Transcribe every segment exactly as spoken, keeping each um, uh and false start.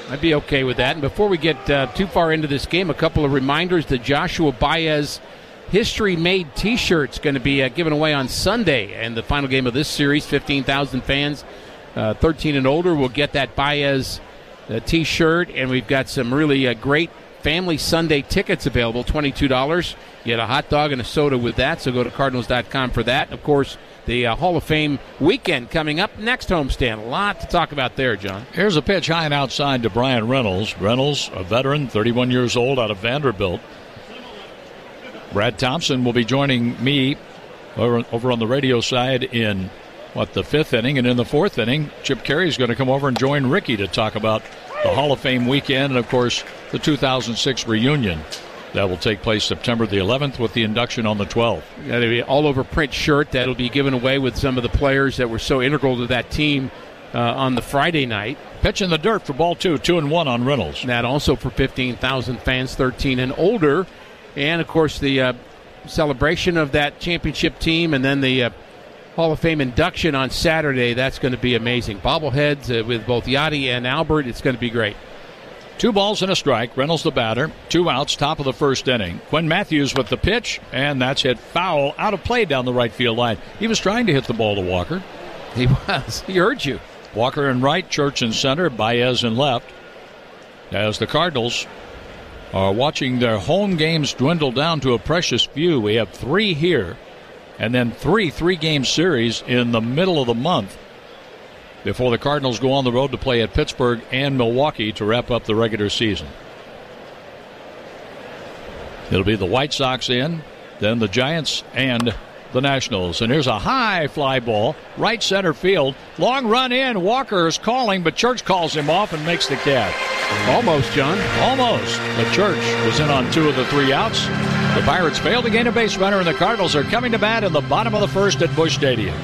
I'd be okay with that. And before we get uh, too far into this game, a couple of reminders. The Joshua Baez History-Made T-shirt's going to be uh, given away on Sunday. And the final game of this series, fifteen thousand fans, uh, thirteen and older, will get that Baez uh, T-shirt. And we've got some really uh, great Family Sunday tickets available, twenty-two dollars. You get a hot dog and a soda with that, so go to Cardinals dot com for that. Of course, the uh, Hall of Fame weekend coming up next homestand. A lot to talk about there, John. Here's a pitch high and outside to Brian Reynolds. Reynolds, a veteran, thirty-one years old, out of Vanderbilt. Brad Thompson will be joining me over, over on the radio side in, what, the fifth inning. And in the fourth inning, Chip Carey's going to come over and join Ricky to talk about the Hall of Fame weekend and, of course, the two thousand six reunion. That will take place September the eleventh with the induction on the twelfth. That'll be all over print shirt that'll be given away with some of the players that were so integral to that team uh, on the Friday night. Pitch in the dirt for ball two, two and one on Reynolds. And that also for fifteen thousand fans, thirteen and older. And, of course, the uh, celebration of that championship team and then the uh, Hall of Fame induction on Saturday. That's going to be amazing. Bobbleheads uh, with both Yachty and Albert. It's going to be great. Two balls and a strike. Reynolds the batter. Two outs, top of the first inning. Quinn Matthews with the pitch, and that's hit foul out of play down the right field line. He was trying to hit the ball to Walker. He was. He heard you. Walker in right, Church in center, Baez in left. As the Cardinals are watching their home games dwindle down to a precious few. We have three here, and then three three-game series in the middle of the month before the Cardinals go on the road to play at Pittsburgh and Milwaukee to wrap up the regular season. It'll be the White Sox in, then the Giants and the Nationals. And here's a high fly ball, right center field. Long run in. Walker is calling, but Church calls him off and makes the catch. Almost, John. Almost. But Church was in on two of the three outs. The Pirates failed to gain a base runner, and the Cardinals are coming to bat in the bottom of the first at Busch Stadium.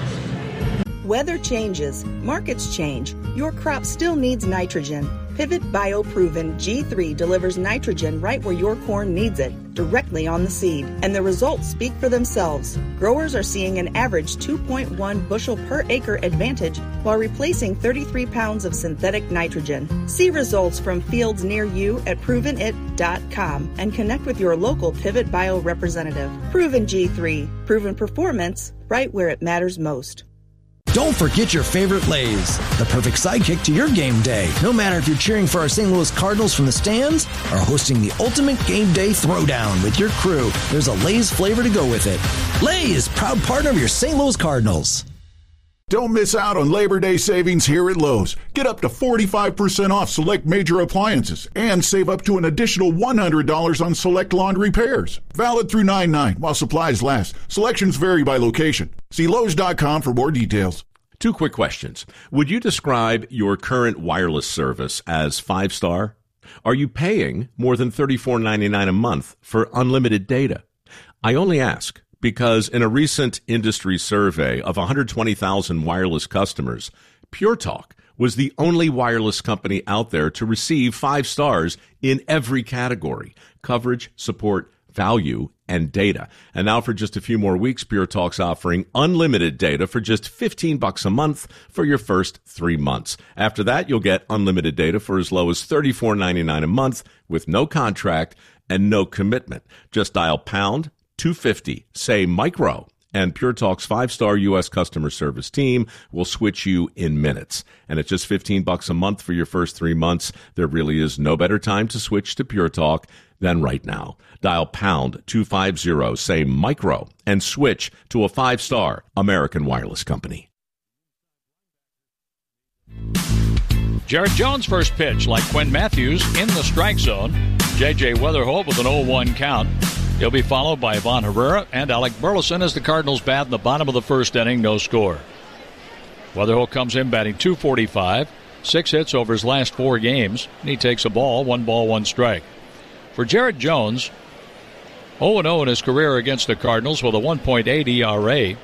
Weather changes, markets change. Your crop still needs nitrogen. Pivot BioProven G three delivers nitrogen right where your corn needs it, directly on the seed. And the results speak for themselves. Growers are seeing an average two point one bushel per acre advantage while replacing thirty-three pounds of synthetic nitrogen. See results from fields near you at proven it dot com and connect with your local Pivot Bio representative. Proven G three, proven performance right where it matters most. Don't forget your favorite Lay's, the perfect sidekick to your game day. No matter if you're cheering for our Saint Louis Cardinals from the stands or hosting the ultimate game day throwdown with your crew, there's a Lay's flavor to go with it. Lay's, proud partner of your Saint Louis Cardinals. Don't miss out on Labor Day savings here at Lowe's. Get up to forty-five percent off select major appliances and save up to an additional one hundred dollars on select lawn repairs. Valid through nine nine while supplies last. Selections vary by location. See Lowe's dot com for more details. Two quick questions. Would you describe your current wireless service as five-star? Are you paying more than thirty-four ninety-nine a month for unlimited data? I only ask because in a recent industry survey of one hundred twenty thousand wireless customers, Pure Talk was the only wireless company out there to receive five stars in every category: coverage, support, value, and data. And now for just a few more weeks, Pure Talk's offering unlimited data for just fifteen bucks a month for your first three months. After that, you'll get unlimited data for as low as thirty-four ninety-nine a month with no contract and no commitment. Just dial pound two fifty, say micro, and Pure Talk's five-star U S customer service team will switch you in minutes. And at just fifteen bucks a month for your first three months, there really is no better time to switch to Pure Talk than right now. Dial pound two fifty, say micro, and switch to a five-star American wireless company. Jared Jones' first pitch, like Quinn Matthews, in the strike zone. J J Weatherholt with an oh one count. He'll be followed by Ivan Herrera and Alec Burleson as the Cardinals bat in the bottom of the first inning, no score. Weatherholt comes in batting two forty-five, six hits over his last four games, and he takes a ball, one ball, one strike. For Jared Jones, oh and oh in his career against the Cardinals with a one point eight E R A.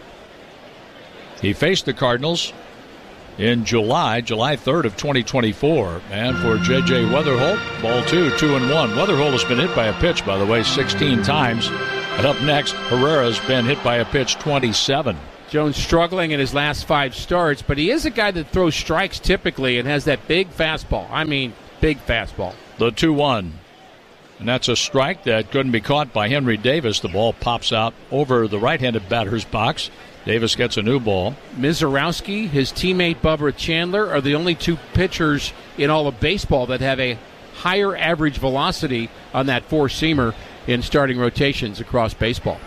He faced the Cardinals in July, July third of twenty twenty-four. And for J J Weatherholt, ball two, two and one. Weatherholt has been hit by a pitch, by the way, sixteen times. And up next, Herrera's been hit by a pitch twenty-seven. Jones struggling in his last five starts, but he is a guy that throws strikes typically and has that big fastball. I mean, Big fastball. The two one. And that's a strike that couldn't be caught by Henry Davis. The ball pops out over the right-handed batter's box. Davis gets a new ball. Mizorowski, his teammate Bubba Chandler are the only two pitchers in all of baseball that have a higher average velocity on that four-seamer in starting rotations across baseball.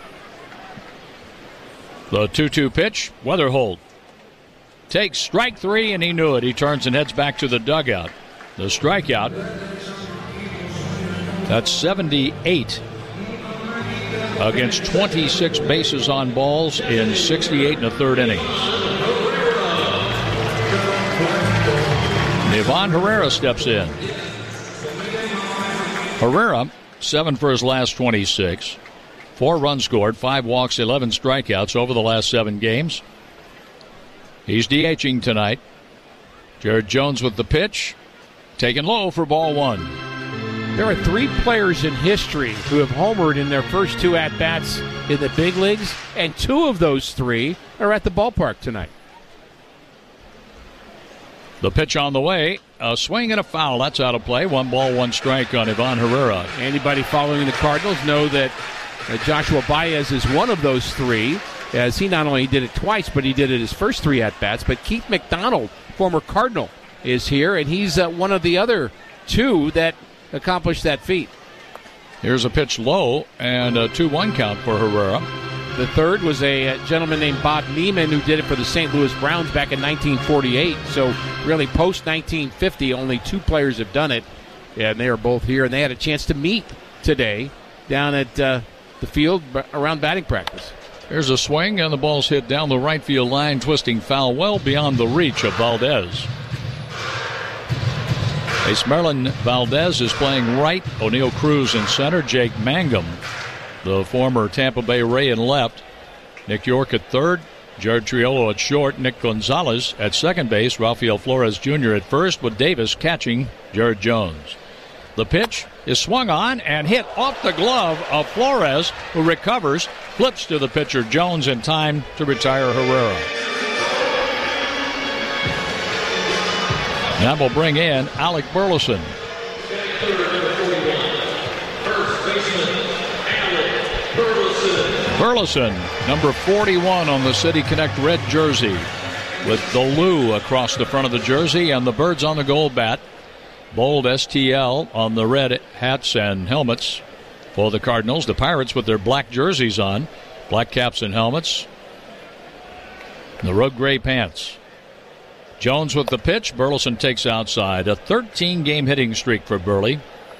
The two two pitch, Weatherholt takes strike three, and he knew it. He turns and heads back to the dugout. The strikeout, that's seventy-eight against twenty-six bases on balls in sixty-eight and a third innings. Ivan Herrera steps in. Herrera, seven for his last twenty-six. Four runs scored, five walks, eleven strikeouts over the last seven games. He's DHing tonight. Jared Jones with the pitch. Taken low for ball one. There are three players in history who have homered in their first two at-bats in the big leagues, and two of those three are at the ballpark tonight. The pitch on the way. A swing and a foul. That's out of play. One ball, one strike on Ivan Herrera. Anybody following the Cardinals know that uh, Joshua Baez is one of those three, as he not only did it twice, but he did it his first three at-bats. But Keith McDonald, former Cardinal, is here, and he's uh, one of the other two that accomplished that feat. Here's a pitch low, and a two one count for Herrera. The third was a, a gentleman named Bob Neiman, who did it for the Saint Louis Browns back in nineteen forty-eight. So really post nineteen fifty, only two players have done it, and they are both here, and they had a chance to meet today down at uh, the field around batting practice. Here's a swing, and the ball's hit down the right field line, twisting foul well beyond the reach of Valdez. Ace Merlin Valdez is playing right. O'Neill Cruz in center. Jake Mangum, the former Tampa Bay Ray, in left. Nick York at third. Jared Triolo at short. Nick Gonzalez at second base. Rafael Flores Junior at first, with Davis catching Jared Jones. The pitch is swung on and hit off the glove of Flores, who recovers, flips to the pitcher Jones in time to retire Herrera. That will bring in Alec Burleson. Burleson, number forty-one on the City Connect red jersey, with the Lou across the front of the jersey and the birds on the gold bat. Bold S T L on the red hats and helmets for the Cardinals. The Pirates with their black jerseys on, black caps and helmets. The road gray pants. Jones with the pitch. Burleson takes outside. A thirteen-game hitting streak for Burley.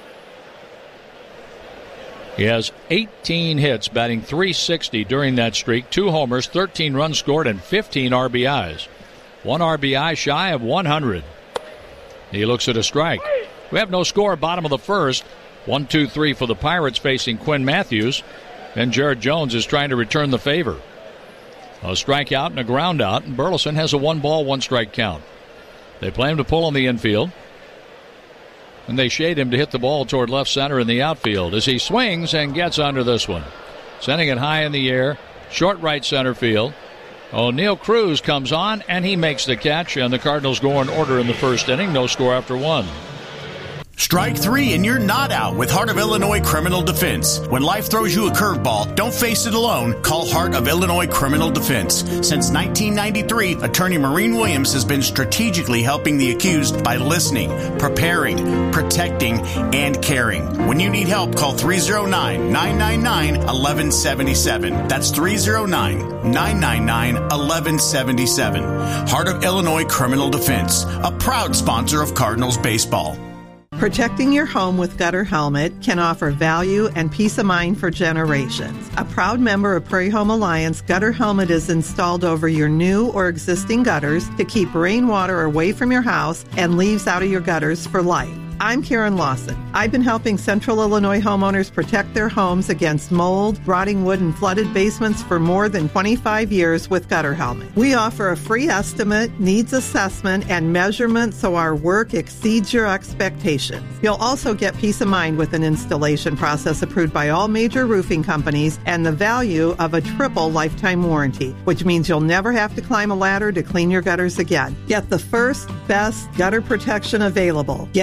He has eighteen hits, batting three sixty during that streak. Two homers, thirteen runs scored, and fifteen R B Is. One R B I shy of one hundred. He looks at a strike. We have no score, bottom of the first. One, two, three for the Pirates facing Quinn Matthews. And Jared Jones is trying to return the favor. A strikeout and a ground out, and Burleson has a one ball, one strike count. They play him to pull on the infield, and they shade him to hit the ball toward left center in the outfield as he swings and gets under this one. Sending it high in the air, short right center field. O'Neill Cruz comes on, and he makes the catch, and the Cardinals go in order in the first inning. No score after one. Strike three and you're not out with Heart of Illinois Criminal Defense. When life throws you a curveball, don't face it alone. Call Heart of Illinois Criminal Defense. Since nineteen ninety-three, Attorney Maureen Williams has been strategically helping the accused by listening, preparing, protecting, and caring. When you need help, call three oh nine, nine nine nine, one one seven seven. That's three oh nine, nine nine nine, one one seven seven. Heart of Illinois Criminal Defense, a proud sponsor of Cardinals baseball. Protecting your home with Gutter Helmet can offer value and peace of mind for generations. A proud member of Prairie Home Alliance, Gutter Helmet is installed over your new or existing gutters to keep rainwater away from your house and leaves out of your gutters for life. I'm Karen Lawson. I've been helping Central Illinois homeowners protect their homes against mold, rotting wood, and flooded basements for more than twenty-five years with Gutter Helmet. We offer a free estimate, needs assessment, and measurement so our work exceeds your expectations. You'll also get peace of mind with an installation process approved by all major roofing companies and the value of a triple lifetime warranty, which means you'll never have to climb a ladder to clean your gutters again. Get the first, best gutter protection available. Get Gutter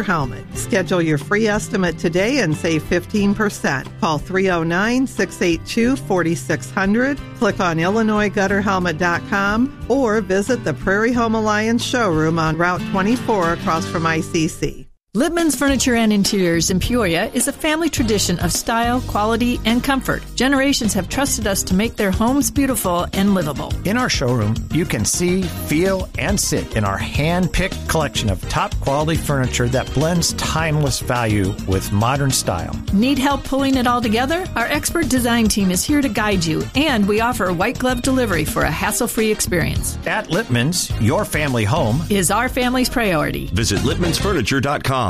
Helmet. Schedule your free estimate today and save fifteen percent. Call three oh nine, six eight two, four six zero zero, click on Illinois Gutter Helmet dot com, or visit the Prairie Home Alliance showroom on Route twenty-four across from I C C. Lippman's Furniture and Interiors in Peoria is a family tradition of style, quality, and comfort. Generations have trusted us to make their homes beautiful and livable. In our showroom, you can see, feel, and sit in our hand-picked collection of top-quality furniture that blends timeless value with modern style. Need help pulling it all together? Our expert design team is here to guide you, and we offer white glove delivery for a hassle-free experience. At Lippman's, your family home is our family's priority. Visit Lippmans Furniture dot com.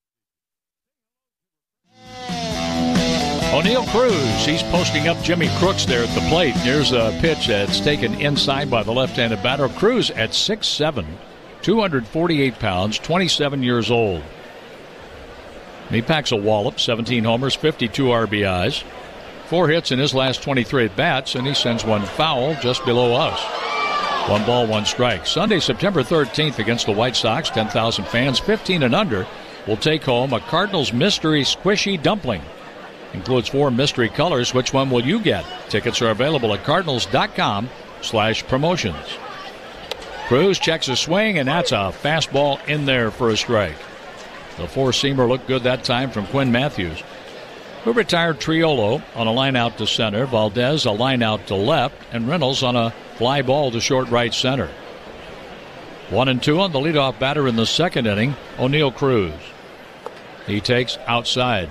O'Neill Cruz, he's posting up Jimmy Crooks there at the plate. Here's a pitch that's taken inside by the left-handed batter. Cruz at six seven, two hundred forty-eight pounds, twenty-seven years old. He packs a wallop, seventeen homers, fifty-two R B Is, four hits in his last twenty-three at-bats, and he sends one foul just below us. One ball, one strike. Sunday, September thirteenth against the White Sox, ten thousand fans, fifteen and under, will take home a Cardinals Mystery Squishy Dumpling. Includes four mystery colors. Which one will you get? Tickets are available at cardinals dot com slash promotions. Cruz checks a swing, and that's a fastball in there for a strike. The four-seamer looked good that time from Quinn Matthews, who retired Triolo on a line out to center, Valdez a line out to left, and Reynolds on a fly ball to short right center. One and two on the leadoff batter in the second inning, O'Neill Cruz. He takes outside.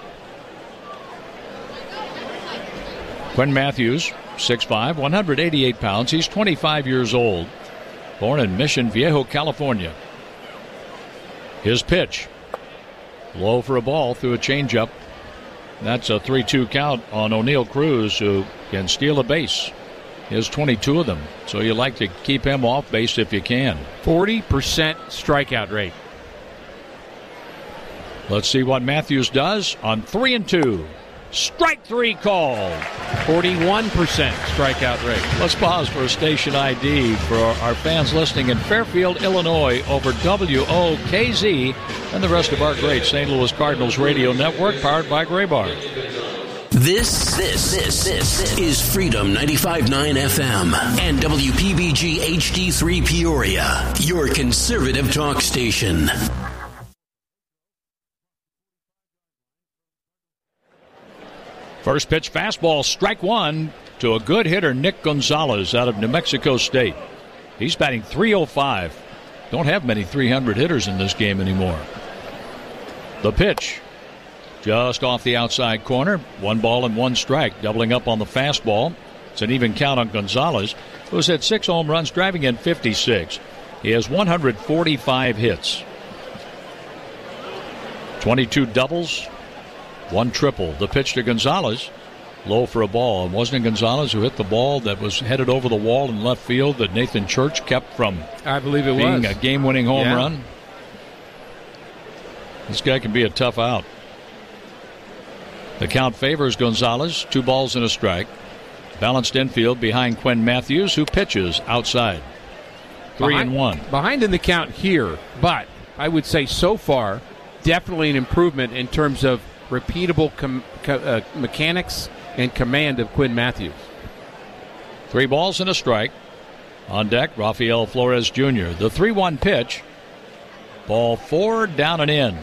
Quinn Matthews, six five, one hundred eighty-eight pounds. He's twenty-five years old. Born in Mission Viejo, California. His pitch. Low for a ball through a changeup. That's a three two count on O'Neill Cruz, who can steal a base. He has twenty-two of them, so you like to keep him off base if you can. forty percent strikeout rate. Let's see what Matthews does on three and two. Strike three call. forty-one percent strikeout rate. Let's pause for a station I D for our fans listening in Fairfield, Illinois over W O K Z and the rest of our great Saint Louis Cardinals radio network powered by Graybar. This, this, this, this is Freedom ninety-five point nine F M and W P B G H D three Peoria, your conservative talk station. First pitch fastball, strike one to a good hitter, Nick Gonzalez out of New Mexico State. He's batting three oh five. Don't have many three hundred hitters in this game anymore. The pitch, just off the outside corner. One ball and one strike, doubling up on the fastball. It's an even count on Gonzalez, who's had six home runs, driving in fifty-six. He has one hundred forty-five hits. twenty-two doubles, one triple. The pitch to Gonzalez, low for a ball. And wasn't it Gonzalez who hit the ball that was headed over the wall in left field that Nathan Church kept from I believe it being was. a game-winning home yeah. run? This guy can be a tough out. The count favors Gonzalez. Two balls and a strike. Balanced infield behind Quinn Matthews, who pitches outside. Three behind, and one. Behind in the count here, but I would say so far, definitely an improvement in terms of repeatable com- co- uh, mechanics and command of Quinn Matthews. Three balls and a strike. On deck, Rafael Flores Junior The three one pitch. Ball four, down and in.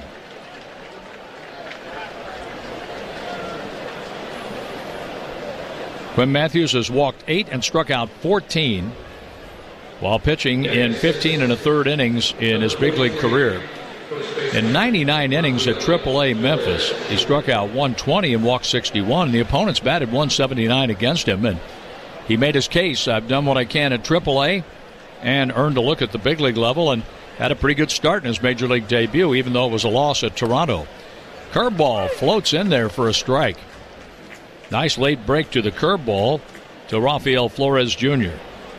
Quinn Matthews has walked eight and struck out fourteen while pitching in fifteen and a third innings in his big league career. In ninety-nine innings at triple A Memphis, he struck out one twenty and walked sixty-one. The opponents batted one seventy-nine against him, and he made his case. I've done what I can at triple A and earned a look at the big league level and had a pretty good start in his major league debut, even though it was a loss at Toronto. Curveball floats in there for a strike. Nice late break to the curveball to Rafael Flores Junior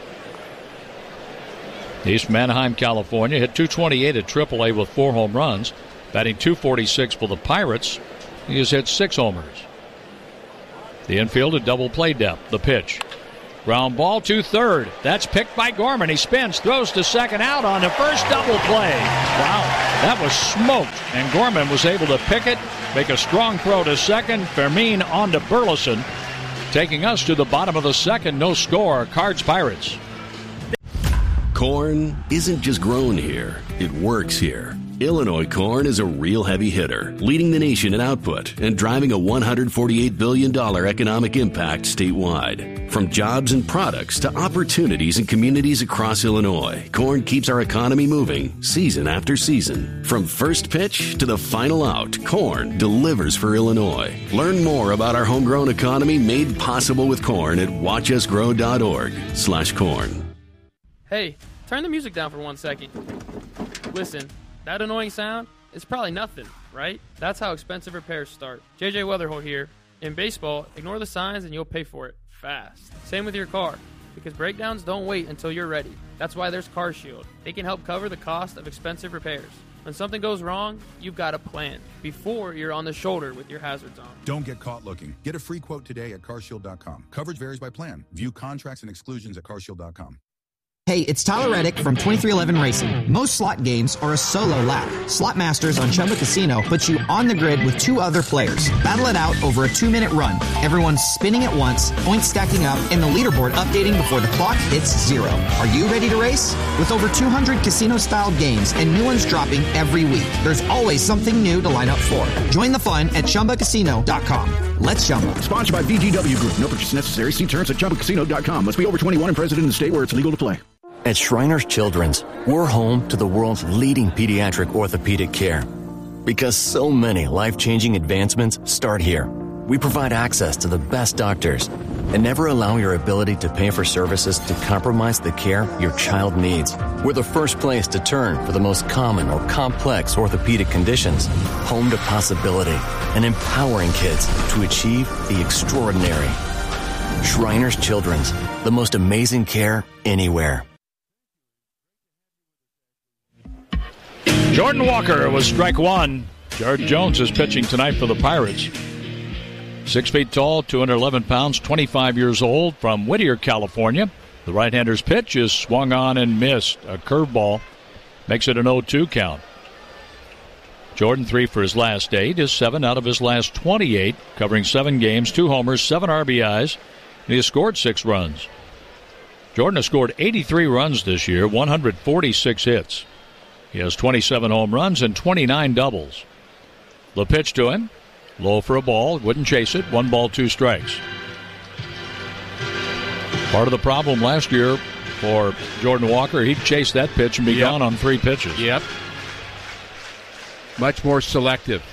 He's from Anaheim, California. Hit two twenty-eight at triple A with four home runs. Batting two forty-six for the Pirates. He has hit six homers. The infield at double play depth. The pitch. Ground ball to third. That's picked by Gorman. He spins, throws to second, out on the first double play. Wow, that was smoked. And Gorman was able to pick it, make a strong throw to second. Fermin on to Burleson. Taking us to the bottom of the second. No score. Cards Pirates. Corn isn't just grown here, it works here. Illinois corn is a real heavy hitter, leading the nation in output and driving a one hundred forty-eight billion dollars economic impact statewide. From jobs and products to opportunities in communities across Illinois, corn keeps our economy moving season after season. From first pitch to the final out, corn delivers for Illinois. Learn more about our homegrown economy made possible with corn at watchusgrow.org slash corn. Hey, turn the music down for one second. Listen. That annoying sound is probably nothing, right? That's how expensive repairs start. J J Weatherhole here. In baseball, ignore the signs and you'll pay for it fast. Same with your car, because breakdowns don't wait until you're ready. That's why there's CarShield. They can help cover the cost of expensive repairs. When something goes wrong, you've got a plan before you're on the shoulder with your hazards on. Don't get caught looking. Get a free quote today at car shield dot com. Coverage varies by plan. View contracts and exclusions at car shield dot com. Hey, it's Tyler Reddick from twenty-three eleven Racing. Most slot games are a solo lap. Slot Masters on Chumba Casino puts you on the grid with two other players. Battle it out over a two-minute run. Everyone's spinning at once, points stacking up, and the leaderboard updating before the clock hits zero. Are you ready to race? With over two hundred casino-style games and new ones dropping every week, there's always something new to line up for. Join the fun at Chumba Casino dot com. Let's Chumba. Sponsored by V G W Group. No purchase necessary. See terms at Chumba Casino dot com. Must be over twenty-one and present in the state where it's legal to play. At Shriners Children's, we're home to the world's leading pediatric orthopedic care. Because so many life-changing advancements start here. We provide access to the best doctors and never allow your ability to pay for services to compromise the care your child needs. We're the first place to turn for the most common or complex orthopedic conditions. Home to possibility and empowering kids to achieve the extraordinary. Shriners Children's, the most amazing care anywhere. Jordan Walker was strike one. Jared Jones is pitching tonight for the Pirates. Six feet tall, two hundred eleven pounds, twenty-five years old, from Whittier, California. The right-hander's pitch is swung on and missed. A curveball makes it an oh two count. Jordan three for his last eight, is seven out of his last twenty-eight, covering seven games, two homers, seven R B Is, and he has scored six runs. Jordan has scored eighty-three runs this year, one hundred forty-six hits. He has twenty-seven home runs and twenty-nine doubles. The pitch to him, low for a ball, wouldn't chase it, one ball, two strikes. Part of the problem last year for Jordan Walker, he'd chase that pitch and be yep. gone on three pitches. Yep. Much more selective.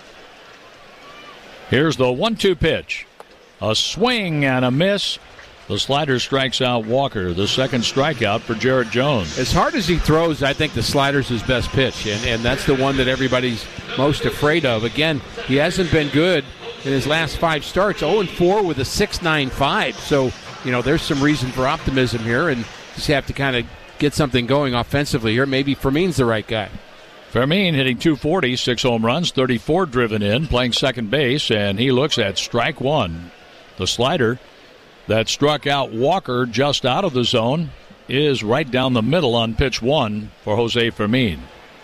Here's the one two pitch. A swing and a miss. The slider strikes out Walker, the second strikeout for Jared Jones. As hard as he throws, I think the slider's his best pitch, and, and that's the one that everybody's most afraid of. Again, he hasn't been good in his last five starts, oh and four with a six point nine five. So, you know, there's some reason for optimism here, and just have to kind of get something going offensively here. Maybe Fermin's the right guy. Fermin hitting two forty, six home runs, thirty-four driven in, playing second base, and he looks at strike one. The slider that struck out Walker just out of the zone is right down the middle on pitch one for Jose Fermin.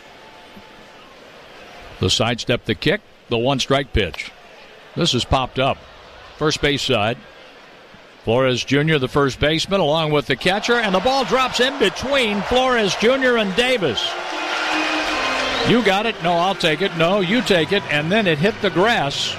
The sidestep, the kick, the one-strike pitch. This is popped up. First base side. Flores Junior, the first baseman, along with the catcher, and the ball drops in between Flores Junior and Davis. You got it. No, I'll take it. No, you take it. And then it hit the grass.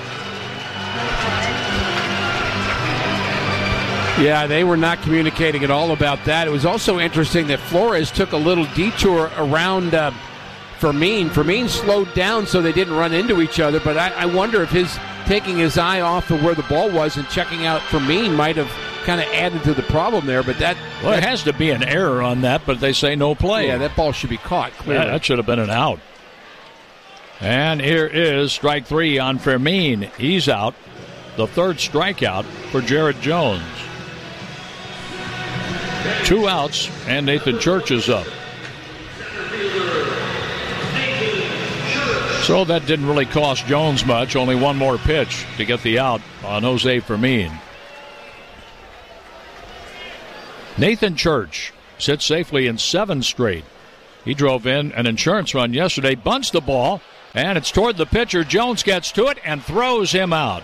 Yeah, they were not communicating at all about that. It was also interesting that Flores took a little detour around uh, Fermin. Fermin slowed down so they didn't run into each other, but I, I wonder if his taking his eye off of where the ball was and checking out Fermin might have kind of added to the problem there. But that well, that, there has to be an error on that, but they say no play. Yeah, that ball should be caught, clearly. Yeah, that should have been an out. And here is strike three on Fermin. He's out. The third strikeout for Jared Jones. Two outs, and Nathan Church is up. So that didn't really cost Jones much. Only one more pitch to get the out on Jose Fermin. Nathan Church sits safely in seven straight. He drove in an insurance run yesterday, bunts the ball, and it's toward the pitcher. Jones gets to it and throws him out.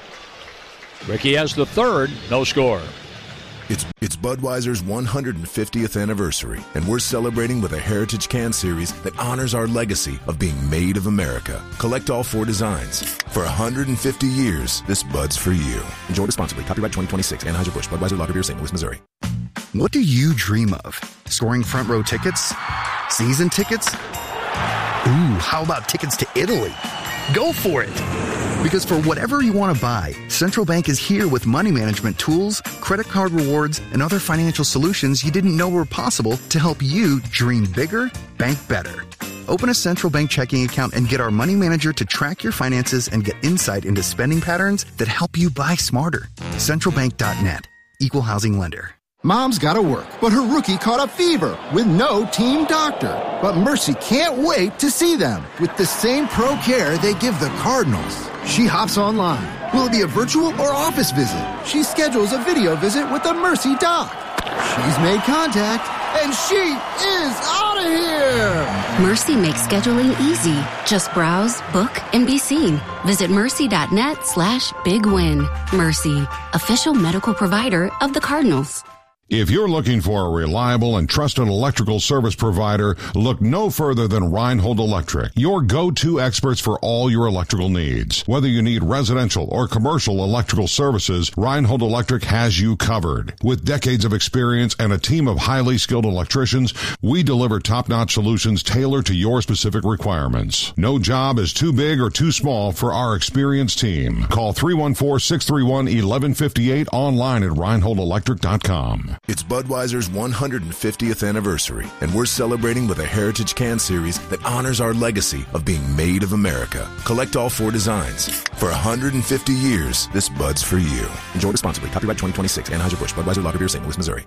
Ricky has the third, no score. It's it's Budweiser's one hundred fiftieth anniversary, and we're celebrating with a Heritage Can Series that honors our legacy of being made of America. Collect all four designs. For one hundred fifty years, this Bud's for you. Enjoy responsibly. Copyright twenty twenty-six. Anheuser-Busch. Budweiser Lager Beer, Saint Louis, Missouri. What do you dream of? Scoring front row tickets? Season tickets? Ooh, how about tickets to Italy? Go for it! Because for whatever you want to buy, Central Bank is here with money management tools, credit card rewards, and other financial solutions you didn't know were possible to help you dream bigger, bank better. Open a Central Bank checking account and get our money manager to track your finances and get insight into spending patterns that help you buy smarter. central bank dot net. Equal housing lender. Mom's gotta work, but her rookie caught a fever with no team doctor. But Mercy can't wait to see them with the same pro care they give the Cardinals. She hops online. Will it be a virtual or office visit? She schedules a video visit with the Mercy doc. She's made contact, and she is out of here! Mercy makes scheduling easy. Just browse, book, and be seen. Visit mercy.net slash big win. Mercy, official medical provider of the Cardinals. If you're looking for a reliable and trusted electrical service provider, look no further than Reinhold Electric, your go-to experts for all your electrical needs. Whether you need residential or commercial electrical services, Reinhold Electric has you covered. With decades of experience and a team of highly skilled electricians, we deliver top-notch solutions tailored to your specific requirements. No job is too big or too small for our experienced team. Call three one four, six three one, one one five eight online at reinhold electric dot com. It's Budweiser's one hundred fiftieth anniversary, and we're celebrating with a Heritage Can Series that honors our legacy of being made of America. Collect all four designs. For one hundred fifty years, this Bud's for you. Enjoy responsibly. Copyright twenty twenty-six. Anheuser-Busch. Budweiser Lager Beer, Saint Louis, Missouri.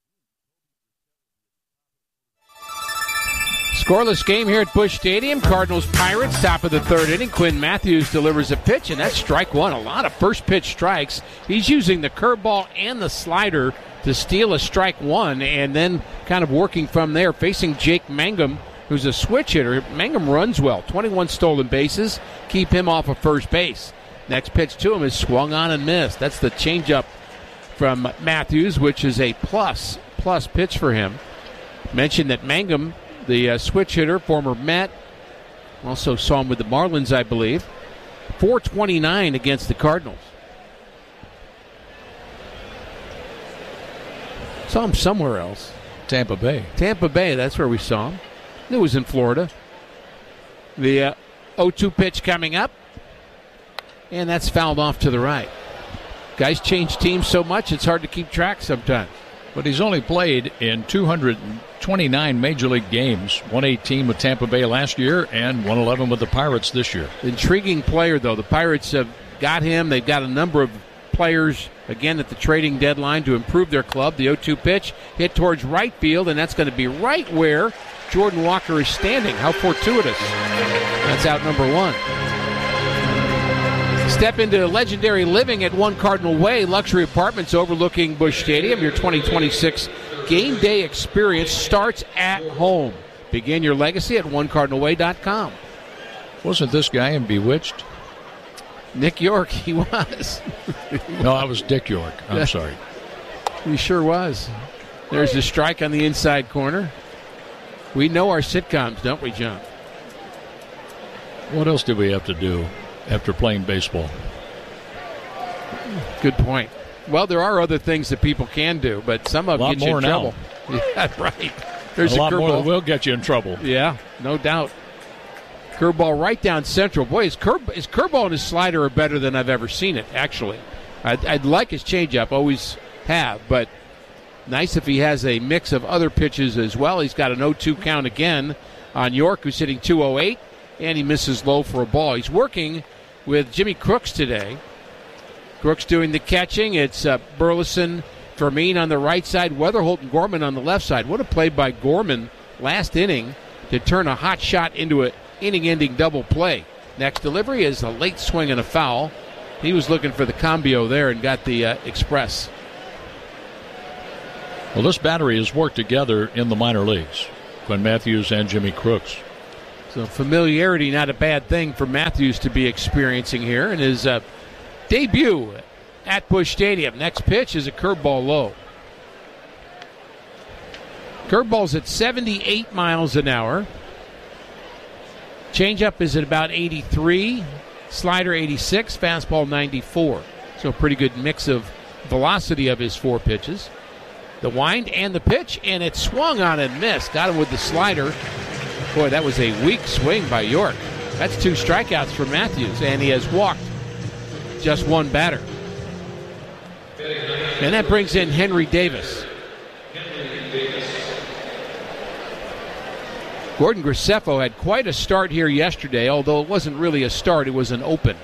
Scoreless game here at Busch Stadium. Cardinals Pirates, top of the third inning. Quinn Matthews delivers a pitch, and that's strike one. A lot of first pitch strikes. He's using the curveball and the slider to steal a strike one, and then kind of working from there, facing Jake Mangum, who's a switch hitter. Mangum runs well. twenty-one stolen bases. Keep him off of first base. Next pitch to him is swung on and missed. That's the changeup from Matthews, which is a plus, plus pitch for him. Mentioned that Mangum, the uh, switch hitter, former Met, also saw him with the Marlins, I believe. four twenty-nine against the Cardinals. Saw him somewhere else. Tampa Bay. Tampa Bay, that's where we saw him. It was in Florida. The uh, oh two pitch coming up, and that's fouled off to the right. Guys change teams so much, it's hard to keep track sometimes. But he's only played in two hundred twenty-nine Major League games, one eighteen with Tampa Bay last year and one eleven with the Pirates this year. Intriguing player, though. The Pirates have got him. They've got a number of players, again, at the trading deadline to improve their club. The oh two pitch hit towards right field, and that's going to be right where Jordan Walker is standing. How fortuitous. That's out number one. Step into legendary living at One Cardinal Way, luxury apartments overlooking Busch Stadium. Your twenty twenty-six game day experience starts at home. Begin your legacy at one cardinal way dot com. Wasn't this guy in Bewitched? Nick York, he was. No, I was Dick York. I'm yeah. sorry. He sure was. There's the strike on the inside corner. We know our sitcoms, don't we, John? What else did we have to do after playing baseball? Good point. Well, there are other things that people can do, but some of them get you in trouble. Yeah, right. There's a, a lot curveball. more that will get you in trouble. Yeah, no doubt. Curveball right down central. Boy, his, curve, his curveball and his slider are better than I've ever seen it, actually. I'd, I'd like his changeup, always have, but nice if he has a mix of other pitches as well. He's got an oh two count again on York, who's hitting two oh eight, and he misses low for a ball. He's working with Jimmy Crooks today. Crooks doing the catching. It's uh, Burleson, Fermin on the right side, Weatherholt and Gorman on the left side. What a play by Gorman last inning to turn a hot shot into an inning-ending double play. Next delivery is a late swing and a foul. He was looking for the cambio there and got the uh, express. Well, this battery has worked together in the minor leagues, Quinn Matthews and Jimmy Crooks. So familiarity, not a bad thing for Matthews to be experiencing here in his uh, debut at Busch Stadium. Next pitch is a curveball low. Curveball's at seventy-eight miles an hour. Changeup is at about eighty-three. Slider eighty-six. Fastball ninety-four. So a pretty good mix of velocity of his four pitches. The wind and the pitch, and it swung on and missed. Got him with the slider. Boy, that was a weak swing by York. That's two strikeouts for Matthews, and he has walked just one batter. And that brings in Henry Davis. Gordon Graceffo had quite a start here yesterday, although it wasn't really a start, it was an open.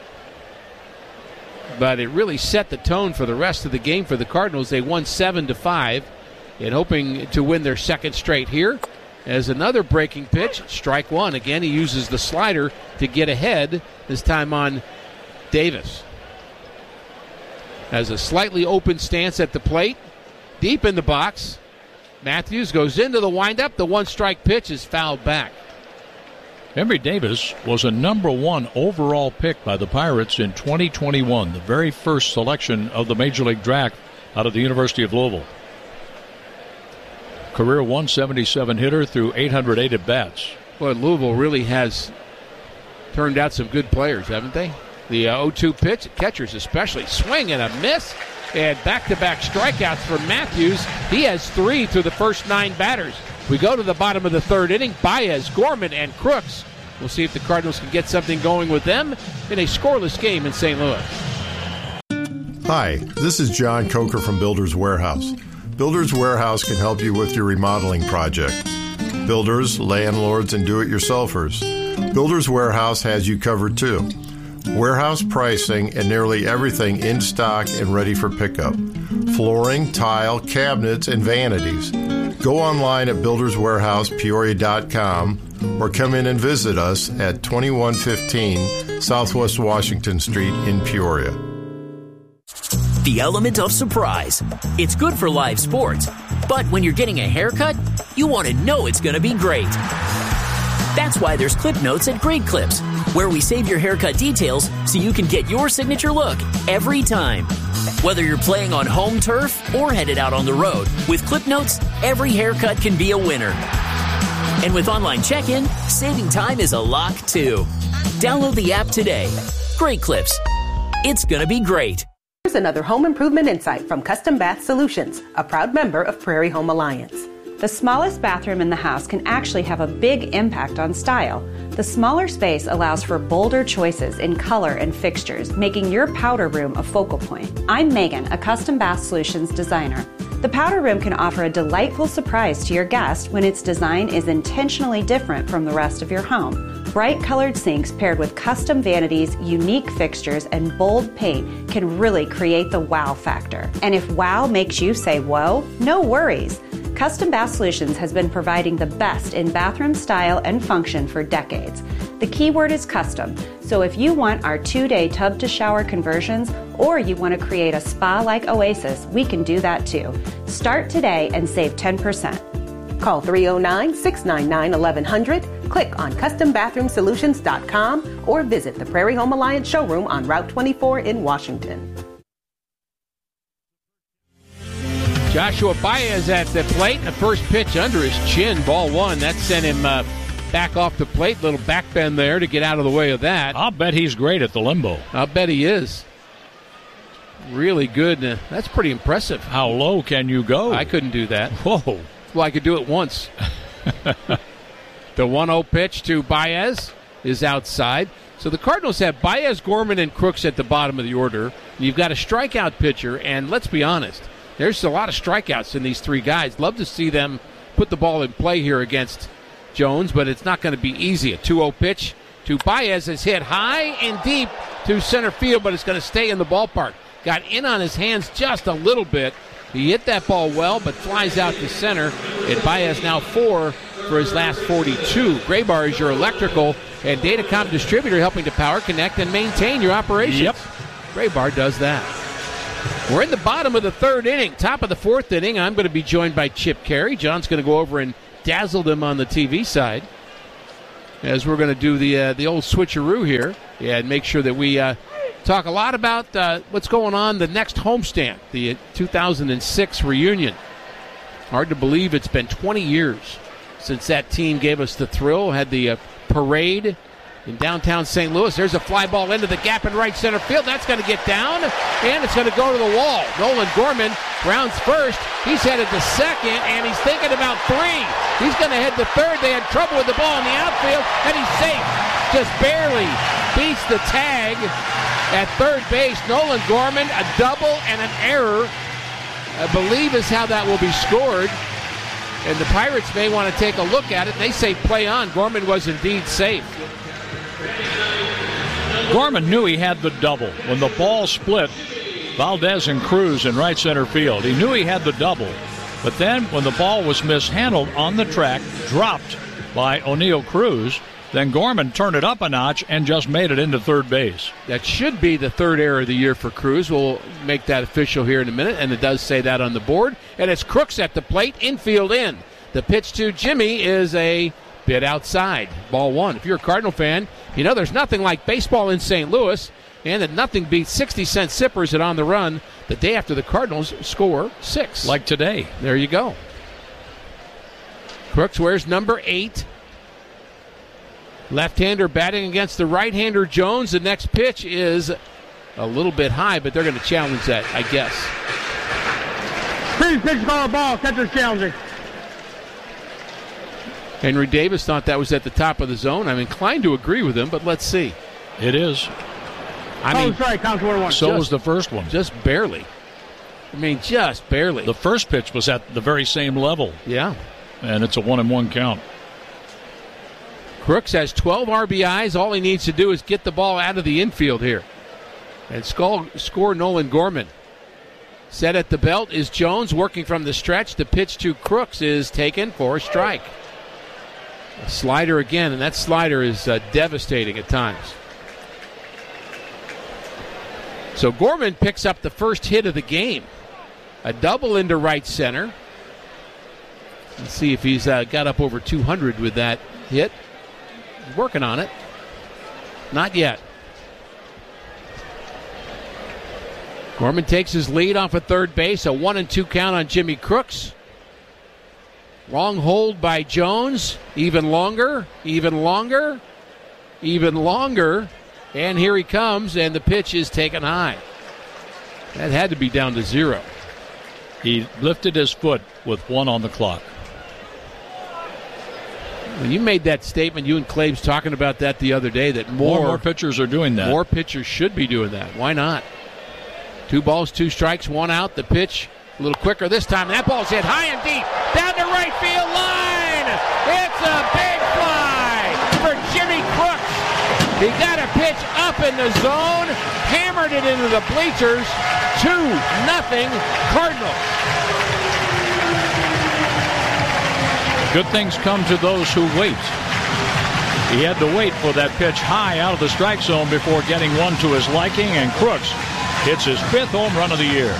But it really set the tone for the rest of the game for the Cardinals. They won seven to five and hoping to win their second straight here. As another breaking pitch, strike one. Again, he uses the slider to get ahead, this time on Davis. Has a slightly open stance at the plate, deep in the box. Matthews goes into the windup. The one-strike pitch is fouled back. Henry Davis was a number one overall pick by the Pirates in twenty twenty-one, the very first selection of the Major League Draft out of the University of Louisville. Career one seventy-seven hitter through eight hundred eight at-bats. Well, Louisville really has turned out some good players, haven't they? The uh, oh two pitch, catchers especially, swing and a miss. And back-to-back strikeouts for Matthews. He has three through the first nine batters. We go to the bottom of the third inning. Baez, Gorman, and Crooks. We'll see if the Cardinals can get something going with them in a scoreless game in Saint Louis. Hi, this is John Coker from Builders Warehouse. Builders Warehouse can help you with your remodeling projects. Builders, landlords, and do-it-yourselfers. Builders Warehouse has you covered too. Warehouse pricing and nearly everything in stock and ready for pickup. Flooring, tile, cabinets, and vanities. Go online at builders warehouse peoria dot com or come in and visit us at twenty-one fifteen Southwest Washington Street in Peoria. The element of surprise. It's good for live sports, but when you're getting a haircut, you want to know it's going to be great. That's why there's Clip Notes at Great Clips, where we save your haircut details so you can get your signature look every time. Whether you're playing on home turf or headed out on the road, with Clip Notes, every haircut can be a winner. And with online check-in, saving time is a lock too. Download the app today. Great Clips. It's gonna be great. Here's another home improvement insight from Custom Bath Solutions, a proud member of Prairie Home Alliance. The smallest bathroom in the house can actually have a big impact on style. The smaller space allows for bolder choices in color and fixtures, making your powder room a focal point. I'm Megan, a Custom Bath Solutions designer. The powder room can offer a delightful surprise to your guest when its design is intentionally different from the rest of your home. Bright colored sinks paired with custom vanities, unique fixtures, and bold paint can really create the wow factor. And if wow makes you say whoa, no worries. Custom Bath Solutions has been providing the best in bathroom style and function for decades. The key word is custom, so if you want our two-day tub-to-shower conversions or you want to create a spa-like oasis, we can do that too. Start today and save ten percent. Call three oh nine, six nine nine, eleven hundred, click on custom bathroom solutions dot com, or visit the Prairie Home Alliance showroom on Route twenty-four in Washington. Joshua Baez at the plate, and the first pitch under his chin, ball one. That sent him uh, back off the plate, little back bend there to get out of the way of that. I'll bet he's great at the limbo. I'll bet he is. Really good. Uh, that's pretty impressive. How low can you go? I couldn't do that. Whoa. Well, I could do it once. The one oh pitch to Baez is outside. So the Cardinals have Baez, Gorman, and Crooks at the bottom of the order. You've got a strikeout pitcher, and let's be honest, there's a lot of strikeouts in these three guys. Love to see them put the ball in play here against Jones, but it's not going to be easy. A two oh pitch to Baez is hit high and deep to center field, but it's going to stay in the ballpark. Got in on his hands just a little bit. He hit that ball well, but flies out to center. And Baez now four for his last forty-two. Graybar is your electrical and datacom distributor, helping to power, connect, and maintain your operations. Yep. Graybar does that. We're in the bottom of the third inning, top of the fourth inning. I'm going to be joined by Chip Carey. John's going to go over and dazzle them on the T V side as we're going to do the uh, the old switcheroo here. Yeah, and make sure that we uh, talk a lot about uh, what's going on the next homestand, the two thousand six reunion. Hard to believe it's been twenty years since that team gave us the thrill, had the uh, parade in downtown Saint Louis. There's a fly ball into the gap in right center field. That's going to get down, and it's going to go to the wall. Nolan Gorman rounds first. He's headed to second, and he's thinking about three. He's going to head to third. They had trouble with the ball in the outfield, and he's safe. Just barely beats the tag at third base. Nolan Gorman, a double and an error, I believe is how that will be scored. And the Pirates may want to take a look at it. They say play on. Gorman was indeed safe. Gorman knew he had the double. When the ball split, Valdez and Cruz in right center field, he knew he had the double. But then when the ball was mishandled on the track, dropped by O'Neill Cruz, then Gorman turned it up a notch and just made it into third base. That should be the third error of the year for Cruz. We'll make that official here in a minute, and it does say that on the board. And it's Crooks at the plate, infield in. The pitch to Jimmy is a bit outside. Ball one. If you're a Cardinal fan, you know there's nothing like baseball in Saint Louis, and that nothing beats sixty cent sippers at On the Run the day after the Cardinals score six. Like today. There you go. Crooks wears number eight. Left-hander batting against the right-hander Jones. The next pitch is a little bit high, but they're going to challenge that, I guess. Please pitch ball, ball. Catcher's challenging. Henry Davis thought that was at the top of the zone. I'm inclined to agree with him, but let's see. It is. I mean, oh, sorry, counts one one. So just, was the first one. Just barely. I mean, just barely. The first pitch was at the very same level. Yeah. And it's a one and one count. Crooks has twelve R B Is. All he needs to do is get the ball out of the infield here and score, score Nolan Gorman. Set at the belt is Jones working from the stretch. The pitch to Crooks is taken for a strike. A slider again, and that slider is uh, devastating at times. So Gorman picks up the first hit of the game. A double into right center. Let's see if he's uh, got up over two hundred with that hit. He's working on it. Not yet. Gorman takes his lead off of third base. A one and two count on Jimmy Crooks. Long hold by Jones. Even longer. Even longer. Even longer. And here he comes, and the pitch is taken high. That had to be down to zero. He lifted his foot with one on the clock. When you made that statement, you and Claves talking about that the other day, that more, more, more pitchers are doing that. More pitchers should be doing that. Why not? Two balls, two strikes, one out. The pitch a little quicker this time. That ball's hit high and deep. Down the right field line. It's a big fly for Jimmy Crooks. He got a pitch up in the zone, hammered it into the bleachers. two nothing Cardinals. Good things come to those who wait. He had to wait for that pitch high out of the strike zone before getting one to his liking, and Crooks hits his fifth home run of the year.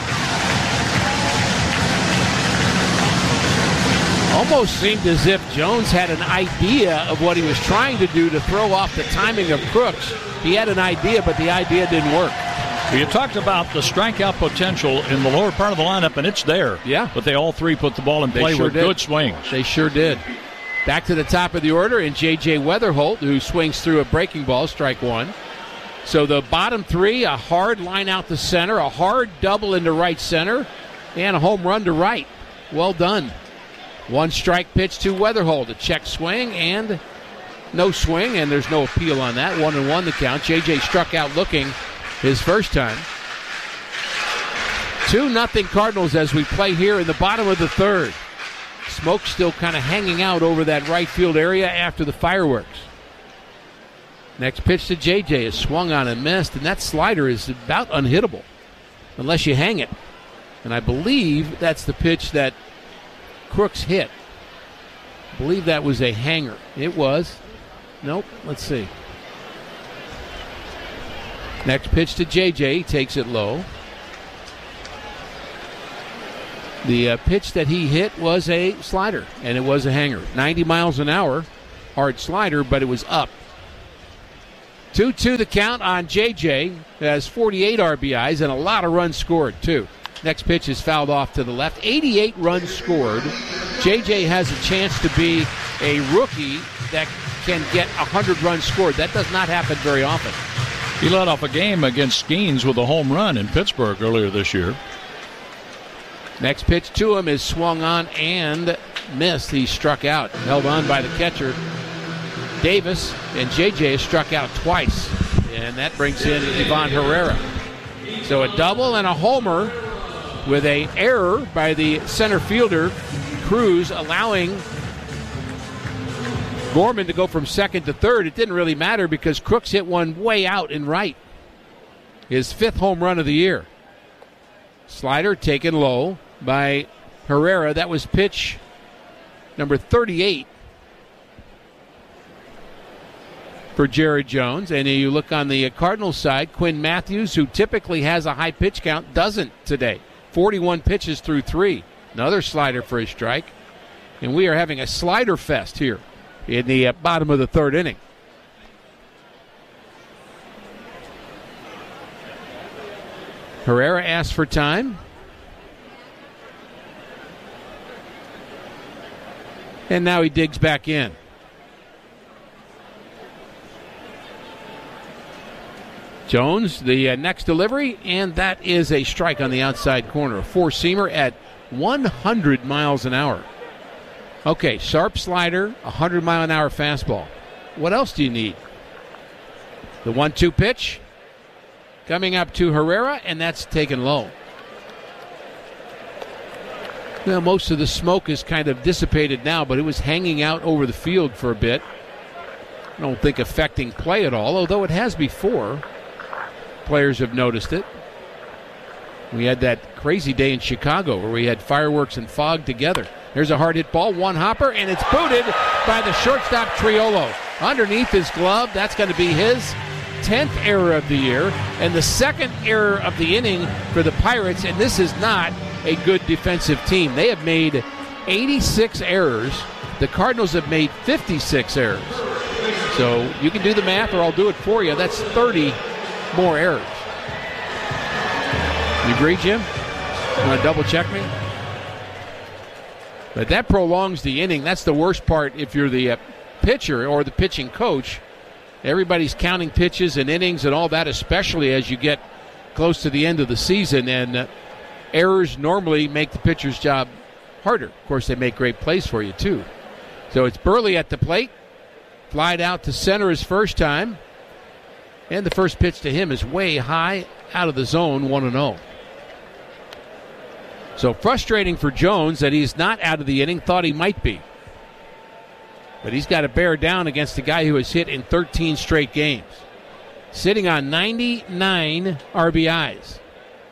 Almost seemed as if Jones had an idea of what he was trying to do to throw off the timing of Crooks. He had an idea, but the idea didn't work. You talked about the strikeout potential in the lower part of the lineup, and it's there. Yeah. But they all three put the ball in play sure with did. good swings. They sure did. Back to the top of the order, and J J Weatherholt, who swings through a breaking ball, strike one. So the bottom three, a hard line out the center, a hard double into right center, and a home run to right. Well done. One strike pitch to Weatherholt, a check swing, and no swing, and there's no appeal on that. One and one the count. J J struck out looking his first time. two nothing Cardinals as we play here in the bottom of the third. Smoke still kind of hanging out over that right field area after the fireworks. Next pitch to J J is swung on and missed, and that slider is about unhittable unless you hang it. And I believe that's the pitch that Crooks hit. I believe that was a hanger. It was. Nope. Let's see. Next pitch to J J. He takes it low. The uh, pitch that he hit was a slider, and it was a hanger. ninety miles an hour, hard slider, but it was up. two two the count on J J. Has forty-eight R B Is and a lot of runs scored, too. Next pitch is fouled off to the left. eighty-eight runs scored. J J has a chance to be a rookie that can get one hundred runs scored. That does not happen very often. He led off a game against Skeens with a home run in Pittsburgh earlier this year. Next pitch to him is swung on and missed. He struck out, held on by the catcher, Davis, and J J is struck out twice. And that brings in Ivan Herrera. So a double and a homer with an error by the center fielder, Cruz, allowing Gorman to go from second to third. It didn't really matter because Crooks hit one way out in right. His fifth home run of the year. Slider taken low by Herrera. That was pitch number thirty-eight for Jared Jones. And you look on the Cardinals side, Quinn Matthews, who typically has a high pitch count, doesn't today. forty-one pitches through three. Another slider for a strike. And we are having a slider fest here in the uh, bottom of the third inning. Herrera asks for time. And now he digs back in. Jones, the uh, next delivery, and that is a strike on the outside corner. A four-seamer at one hundred miles an hour. Okay, sharp slider, one hundred mile an hour fastball. What else do you need? The one two pitch coming up to Herrera, and that's taken low. Well, most of the smoke is kind of dissipated now, but it was hanging out over the field for a bit. I don't think affecting play at all, although it has before. Players have noticed it. We had that crazy day in Chicago where we had fireworks and fog together. There's a hard hit ball, one hopper, and it's booted by the shortstop Triolo. Underneath his glove, that's going to be his tenth error of the year and the second error of the inning for the Pirates, and this is not a good defensive team. They have made eighty-six errors. The Cardinals have made fifty-six errors. So you can do the math, or I'll do it for you. That's thirty more errors. You agree, Jim? You want to double check me? But that prolongs the inning. That's the worst part if you're the uh, pitcher or the pitching coach. Everybody's counting pitches and innings and all that, especially as you get close to the end of the season. And uh, errors normally make the pitcher's job harder. Of course, they make great plays for you, too. So it's Burley at the plate. Flied out to center his first time. And the first pitch to him is way high out of the zone, one and oh. So frustrating for Jones that he's not out of the inning. Thought he might be. But he's got to bear down against a guy who has hit in thirteen straight games. Sitting on ninety-nine R B Is.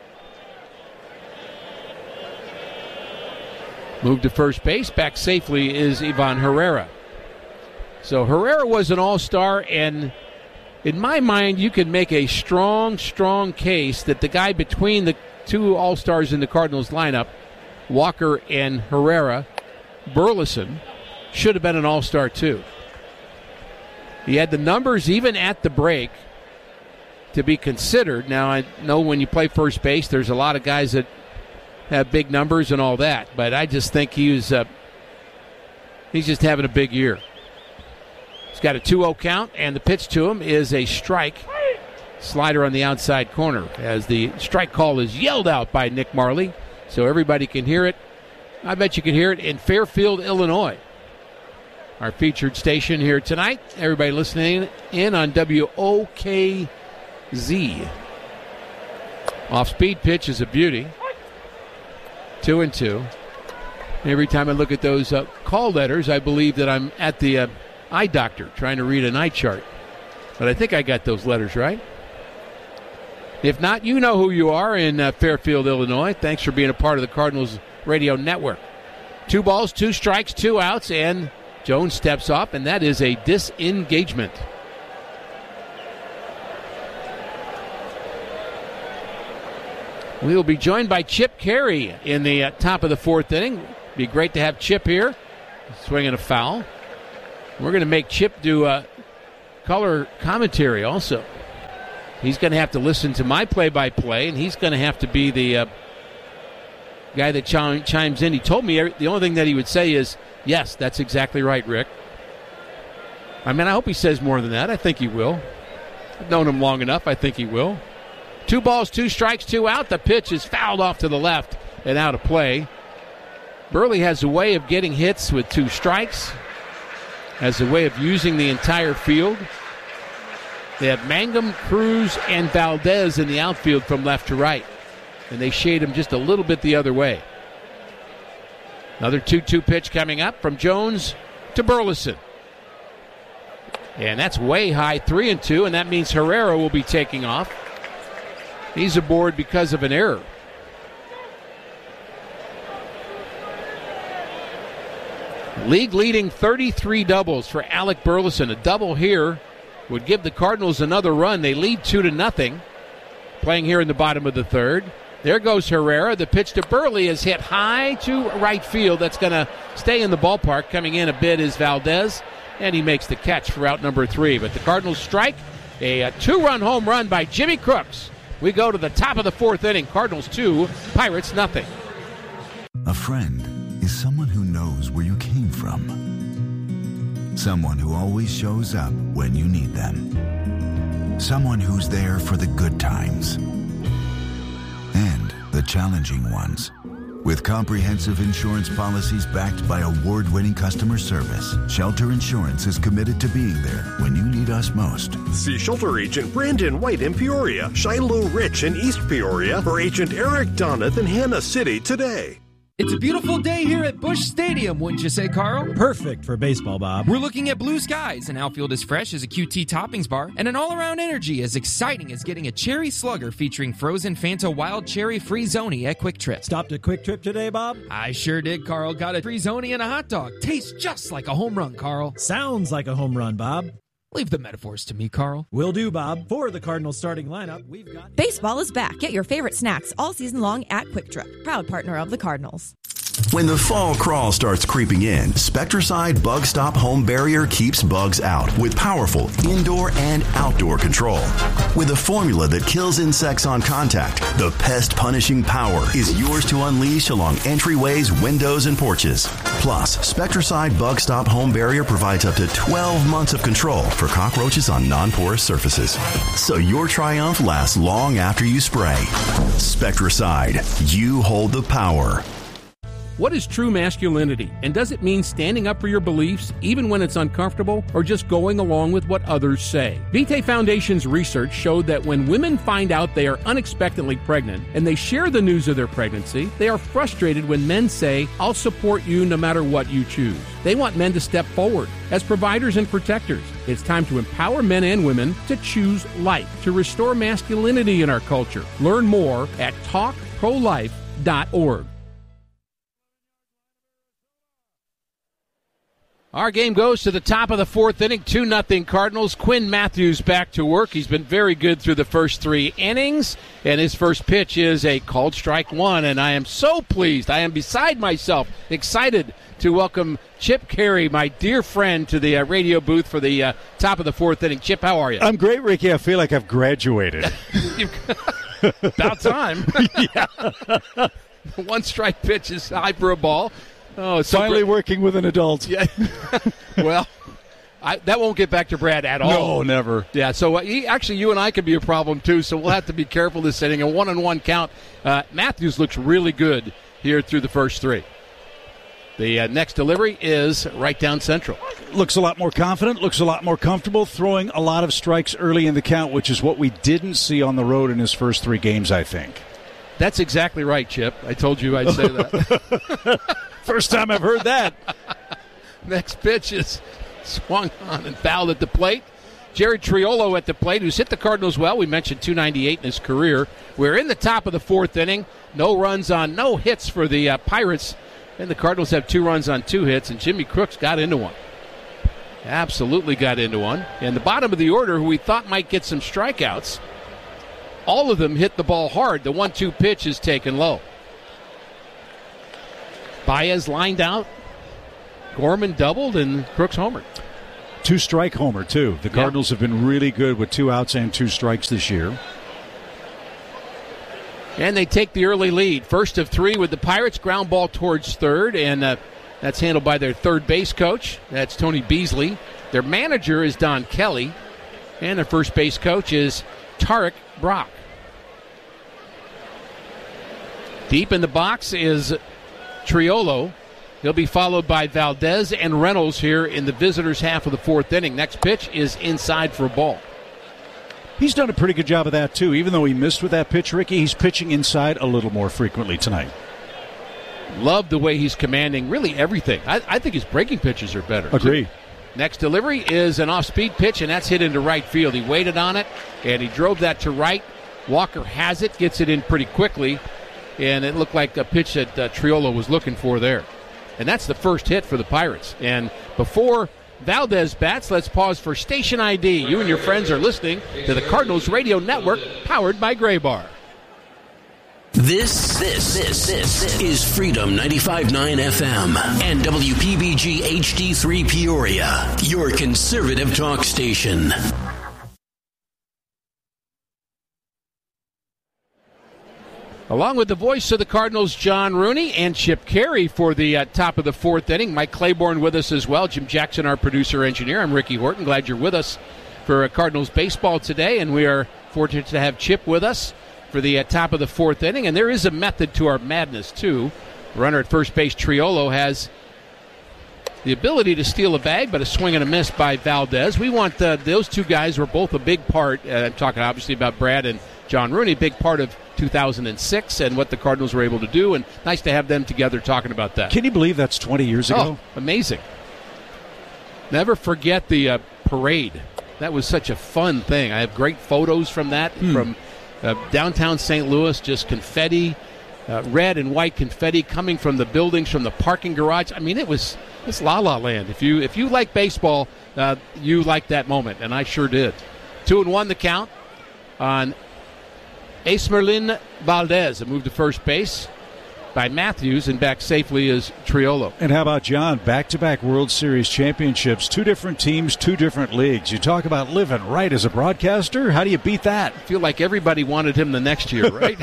Moved to first base. Back safely is Ivan Herrera. So Herrera was an all-star, and in my mind, you can make a strong, strong case that the guy between the two all-stars in the Cardinals lineup, Walker and Herrera, Burleson, should have been an all-star too. He had the numbers even at the break to be considered. Now, I know when you play first base, there's a lot of guys that have big numbers and all that, but I just think he was, uh, he's just having a big year. He's got a two oh count, and the pitch to him is a strike. Slider on the outside corner as the strike call is yelled out by Nick Marley, so everybody can hear it. I bet you can hear it in Fairfield, Illinois. Our featured station here tonight. Everybody listening in on W O K Z. Off-speed pitch is a beauty. Two and two. Every time I look at those uh, call letters, I believe that I'm at the uh, eye doctor trying to read an eye chart. But I think I got those letters right. If not, you know who you are in uh, Fairfield, Illinois. Thanks for being a part of the Cardinals radio network. Two balls, two strikes, two outs, and Jones steps off, and that is a disengagement. We will be joined by Chip Caray in the uh, top of the fourth inning. Be great to have Chip here, swinging a foul. We're going to make Chip do uh, color commentary also. He's going to have to listen to my play-by-play, and he's going to have to be the uh, guy that ch- chimes in. He told me every, the only thing that he would say is, yes, that's exactly right, Rick. I mean, I hope he says more than that. I think he will. I've known him long enough. I think he will. Two balls, two strikes, two out. The pitch is fouled off to the left and out of play. Burley has a way of getting hits with two strikes, has a way of using the entire field. They have Mangum, Cruz, and Valdez in the outfield from left to right, and they shade him just a little bit the other way. Another two two pitch coming up from Jones to Burleson. And that's way high, three and two, and that means Herrera will be taking off. He's aboard because of an error. League-leading thirty-three doubles for Alec Burleson. A double here would give the Cardinals another run. They lead two to nothing. Playing here in the bottom of the third. There goes Herrera. The pitch to Burley is hit high to right field. That's going to stay in the ballpark. Coming in a bit is Valdez, and he makes the catch for out number three. But the Cardinals strike a, a two-run home run by Jimmy Crooks. We go to the top of the fourth inning. Cardinals two, Pirates nothing. A friend is someone who knows where you came from. Someone who always shows up when you need them. Someone who's there for the good times and the challenging ones. With comprehensive insurance policies backed by award-winning customer service, Shelter Insurance is committed to being there when you need us most. See Shelter Agent Brandon White in Peoria, Shiloh Rich in East Peoria, or Agent Eric Donath in Hannah City today. It's a beautiful day here at Busch Stadium, wouldn't you say, Carl? Perfect for baseball, Bob. We're looking at blue skies, an outfield as fresh as a Q T toppings bar, and an all-around energy as exciting as getting a cherry slugger featuring frozen Fanta Wild Cherry Free-Zoni at Quick Trip. Stopped at Quick Trip today, Bob? I sure did, Carl. Got a Free-Zoni and a hot dog. Tastes just like a home run, Carl. Sounds like a home run, Bob. Leave the metaphors to me, Carl. Will do, Bob. For the Cardinals starting lineup, we've got... Baseball is back. Get your favorite snacks all season long at Quick Trip, proud partner of the Cardinals. When the fall crawl starts creeping in, Spectracide Bug Stop Home Barrier keeps bugs out with powerful indoor and outdoor control. With a formula that kills insects on contact, the pest-punishing power is yours to unleash along entryways, windows, and porches. Plus, Spectracide Bug Stop Home Barrier provides up to twelve months of control for cockroaches on non-porous surfaces. So your triumph lasts long after you spray. Spectracide, you hold the power. What is true masculinity, and does it mean standing up for your beliefs even when it's uncomfortable, or just going along with what others say? Vitae Foundation's research showed that when women find out they are unexpectedly pregnant and they share the news of their pregnancy, they are frustrated when men say, "I'll support you no matter what you choose." They want men to step forward as providers and protectors. It's time to empower men and women to choose life, to restore masculinity in our culture. Learn more at talk pro life dot org. Our game goes to the top of the fourth inning, two nothing Cardinals. Quinn Matthews back to work. He's been very good through the first three innings, and his first pitch is a called strike one, and I am so pleased. I am beside myself, excited to welcome Chip Caray, my dear friend, to the uh, radio booth for the uh, top of the fourth inning. Chip, how are you? I'm great, Ricky. I feel like I've graduated. About time. Yeah. One strike pitch is high for a ball. Oh, so finally Brad, working with an adult. Yeah. Well, I, that won't get back to Brad at all. No, never. Yeah, so uh, he, actually you and I could be a problem too, so we'll have to be careful this inning. A one-on-one count. Uh, Matthews looks really good here through the first three. The uh, next delivery is right down central. Looks a lot more confident, looks a lot more comfortable, throwing a lot of strikes early in the count, which is what we didn't see on the road in his first three games, I think. That's exactly right, Chip. I told you I'd say that. First time I've heard that. Next pitch is swung on and fouled at the plate. Jared Triolo at the plate, who's hit the Cardinals well. We mentioned two ninety-eight in his career. We're in the top of the fourth inning. No runs on, no hits for the uh, Pirates. And the Cardinals have two runs on two hits, and Jimmy Crooks got into one. Absolutely got into one. And the bottom of the order, who we thought might get some strikeouts, all of them hit the ball hard. The one two pitch is taken low. Baez lined out. Gorman doubled, and Crooks homered. Two-strike homer, too. The Cardinals yeah. have been really good with two outs and two strikes this year. And they take the early lead. First of three with the Pirates. Ground ball towards third, and uh, that's handled by their third base coach. That's Tony Beasley. Their manager is Don Kelly, and their first base coach is Tarek Brock. Deep in the box is Triolo. He'll be followed by Valdez and Reynolds here in the visitors' half of the fourth inning. Next pitch is inside for a ball. He's done a pretty good job of that, too. Even though he missed with that pitch, Ricky, he's pitching inside a little more frequently tonight. Love the way he's commanding really everything. I, I think his breaking pitches are better. Agree. Too. Next delivery is an off-speed pitch, and that's hit into right field. He waited on it, and he drove that to right. Walker has it, gets it in pretty quickly, and it looked like a pitch that uh, Triolo was looking for there. And that's the first hit for the Pirates. And before Valdez bats, let's pause for station I D. You and your friends are listening to the Cardinals Radio Network, powered by Gray Bar. This, this, this, this is Freedom ninety-five point nine F M and W P B G H D three Peoria, your conservative talk station. Along with the voice of the Cardinals, John Rooney, and Chip Carey for the uh, top of the fourth inning. Mike Claiborne with us as well. Jim Jackson, our producer-engineer. I'm Ricky Horton. Glad you're with us for uh, Cardinals baseball today, and we are fortunate to have Chip with us for the uh, top of the fourth inning. And there is a method to our madness, too. The runner at first base, Triolo, has the ability to steal a bag, but a swing and a miss by Valdez. We want uh, those two guys were both a big part. Uh, I'm talking obviously about Brad and John Rooney, big part of two thousand six and what the Cardinals were able to do, and nice to have them together talking about that. Can you believe that's twenty years ago? Oh, amazing. Never forget the uh, parade. That was such a fun thing. I have great photos from that, hmm. from uh, downtown Saint Louis, just confetti, uh, red and white confetti coming from the buildings, from the parking garage. I mean, it was it's La La Land. If you, if you like baseball, uh, you like that moment, and I sure did. Two and one the count on Esmerlin Valdez, a move to first base by Matthews, and back safely is Triolo. And how about John? Back-to-back World Series championships, two different teams, two different leagues. You talk about living right as a broadcaster. How do you beat that? I feel like everybody wanted him the next year, right?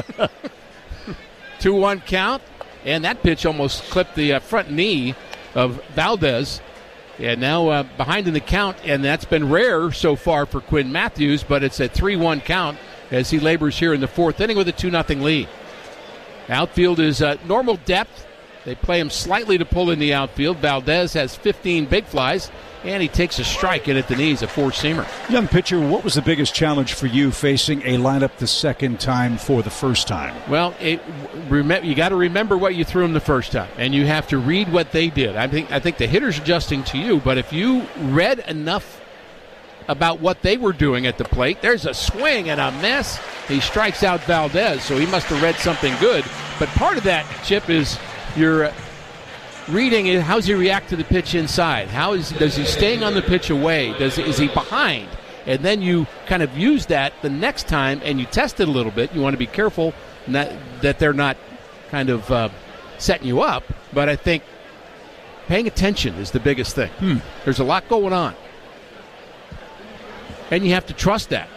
two one count, and that pitch almost clipped the uh, front knee of Valdez. And now uh, behind in the count, and that's been rare so far for Quinn Matthews, but it's a three one count as he labors here in the fourth inning with a two nothing lead. Outfield is uh, normal depth. They play him slightly to pull in the outfield. Valdez has fifteen big flies, and he takes a strike in at the knees, a four-seamer. Young pitcher, what was the biggest challenge for you facing a lineup the second time for the first time? Well, it, rem- you got to remember what you threw him the first time, and you have to read what they did. I think I think the hitter's adjusting to you, but if you read enough about what they were doing at the plate, there's a swing and a miss. He strikes out Valdez, so he must have read something good. But part of that, Chip, is you're reading it. How does he react to the pitch inside? How is does he staying on the pitch away? Does is he behind? And then you kind of use that the next time, and you test it a little bit. You want to be careful not, that they're not kind of uh, setting you up. But I think paying attention is the biggest thing. Hmm. There's a lot going on, and you have to trust that.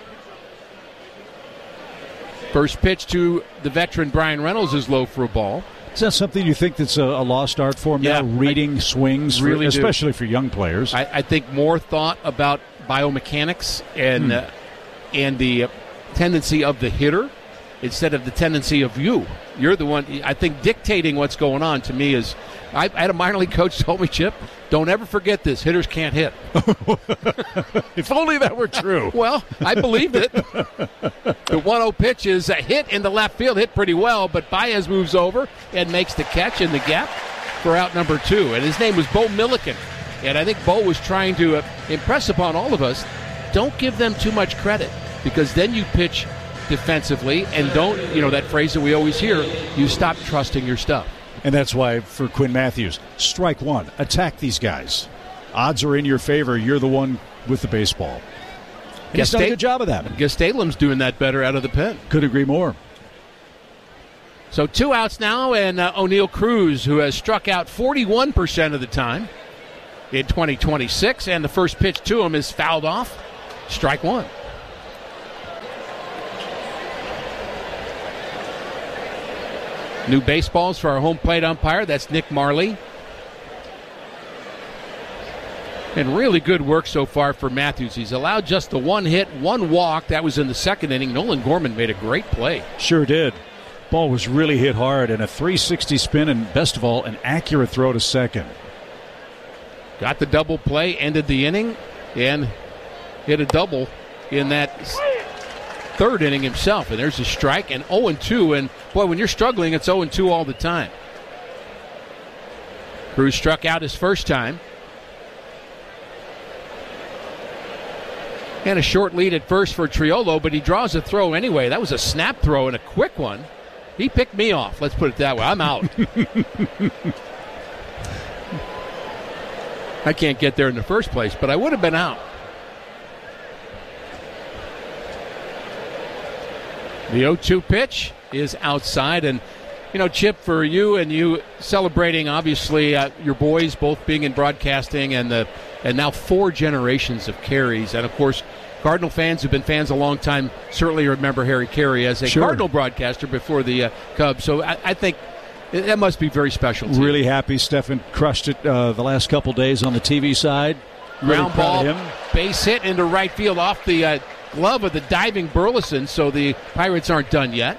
First pitch to the veteran Brian Reynolds is low for a ball. Is that something you think that's a, a lost art form yeah, now, reading I swings, really for, especially for young players? I, I think more thought about biomechanics and Hmm. uh, and the uh, tendency of the hitter instead of the tendency of you. You're the one, I think, dictating what's going on to me is, I, I had a minor league coach told me, Chip, don't ever forget this, hitters can't hit. If only that were true. Well, I believed it. The one oh pitch is a hit in the left field, hit pretty well, but Baez moves over and makes the catch in the gap for out number two. And his name was Bo Milliken. And I think Bo was trying to uh, impress upon all of us, don't give them too much credit, because then you pitch defensively and don't, you know, that phrase that we always hear, you stop trusting your stuff. And that's why, for Quinn Matthews, strike one. Attack these guys. Odds are in your favor. You're the one with the baseball. And he's done a good job of that. Gustalem's doing that better out of the pen. Could agree more. So two outs now, and uh, O'Neill Cruz, who has struck out forty-one percent of the time in twenty twenty-six, and the first pitch to him is fouled off. Strike one. New baseballs for our home plate umpire. That's Nick Marley. And really good work so far for Matthews. He's allowed just the one hit, one walk. That was in the second inning. Nolan Gorman made a great play. Sure did. Ball was really hit hard, and a three sixty spin, and best of all, an accurate throw to second. Got the double play, ended the inning, and hit a double in that third inning himself. And there's a strike, and oh and two. And, boy, when you're struggling, it's oh and two all the time. Cruz struck out his first time. And a short lead at first for Triolo, but he draws a throw anyway. That was a snap throw and a quick one. He picked me off. Let's put it that way. I'm out. I can't get there in the first place, but I would have been out. The oh two pitch is outside, and you know, Chip, for you and you celebrating, obviously, uh, your boys both being in broadcasting and the and now four generations of Careys. And, of course, Cardinal fans who've been fans a long time certainly remember Harry Carey as a sure. Cardinal broadcaster before the uh, Cubs. So I, I think that must be very special to Really you. happy. Stefan crushed it uh, the last couple days on the T V side. Really Ground proud ball, of him. base hit into right field off the uh, glove of the diving Burleson, so the Pirates aren't done yet.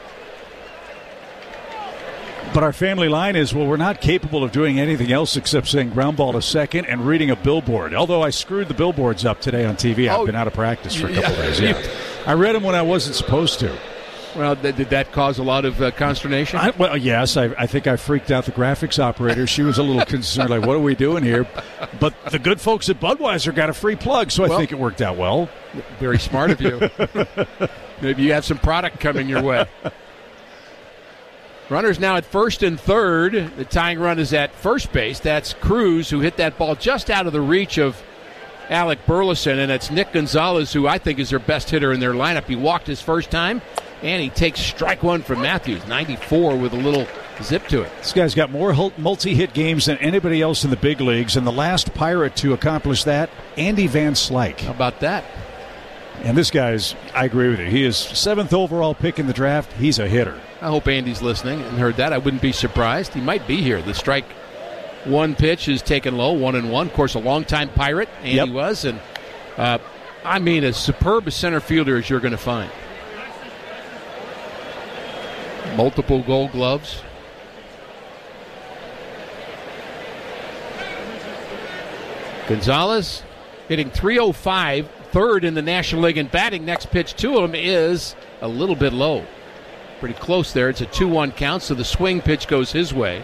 But our family line is, well, we're not capable of doing anything else except saying ground ball to second and reading a billboard. Although I screwed the billboards up today on T V. I've oh, been out of practice for a couple yeah. days. Yeah. I read them when I wasn't supposed to. Well, th- did that cause a lot of uh, consternation? I, well, yes. I, I think I freaked out the graphics operator. She was a little concerned, like, what are we doing here? But the good folks at Budweiser got a free plug, so well, I think it worked out well. Very smart of you. Maybe you have some product coming your way. Runners now at first and third. The tying run is at first base. That's Cruz, who hit that ball just out of the reach of Alec Burleson, and it's Nick Gonzalez, who I think is their best hitter in their lineup. He walked his first time, and he takes strike one from Matthews, ninety-four with a little zip to it. This guy's got more multi-hit games than anybody else in the big leagues, and the last Pirate to accomplish that, Andy Van Slyke. How about that? And this guy's, I agree with you, he is seventh overall pick in the draft. He's a hitter. I hope Andy's listening and heard that. I wouldn't be surprised. He might be here. The strike one pitch is taken low, one and one. Of course, a longtime Pirate, Andy yep. was. And, uh, I mean, as superb a center fielder as you're going to find. Multiple gold gloves. Gonzalez hitting three oh five, third in the National League in batting. Next pitch to him is a little bit low. Pretty close there. It's a two one count, so the swing pitch goes his way.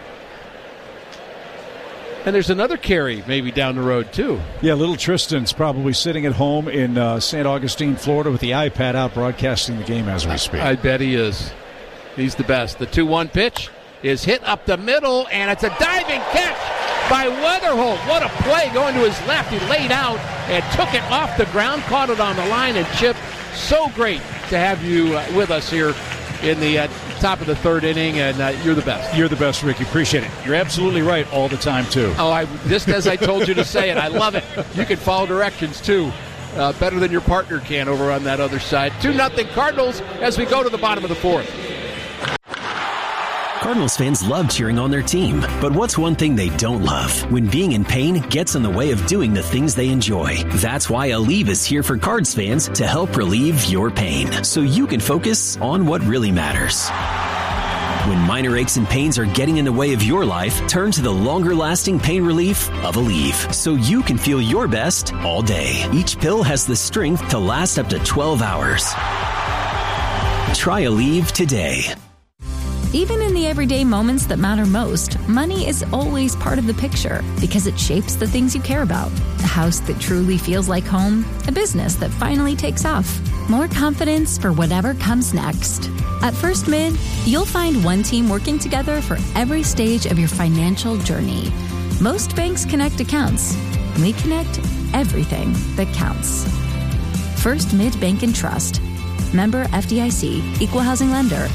And there's another Carey maybe down the road, too. Yeah, little Tristan's probably sitting at home in uh, Saint Augustine, Florida, with the iPad out broadcasting the game as we speak. I bet he is. He's the best. The two one pitch is hit up the middle, and it's a diving catch by Weatherholt. What a play going to his left. He laid out and took it off the ground, caught it on the line, and Chip, so great to have you uh, with us here in the uh, top of the third inning, and uh, you're the best. You're the best, Ricky. Appreciate it. You're absolutely right all the time, too. Oh, I just as I told you to say it. I love it. You can follow directions, too. Uh, better than your partner can over on that other side. two nothing Cardinals as we go to the bottom of the fourth. Cardinals fans love cheering on their team, but what's one thing they don't love? When being in pain gets in the way of doing the things they enjoy. That's why Aleve is here for Cards fans to help relieve your pain, so you can focus on what really matters. When minor aches and pains are getting in the way of your life, turn to the longer-lasting pain relief of Aleve, so you can feel your best all day. Each pill has the strength to last up to twelve hours. Try Aleve today. Even in the everyday moments that matter most, money is always part of the picture because it shapes the things you care about. A house that truly feels like home, a business that finally takes off, more confidence for whatever comes next. At First Mid, you'll find one team working together for every stage of your financial journey. Most banks connect accounts. We connect everything that counts. First Mid-Bank and Trust. Member F D I C, Equal Housing Lender.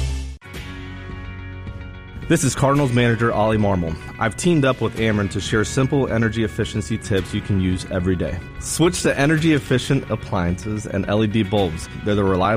This is Cardinals manager Ollie Marmol. I've teamed up with Ameren to share simple energy efficiency tips you can use every day. Switch to energy efficient appliances and L E D bulbs. They're the reliable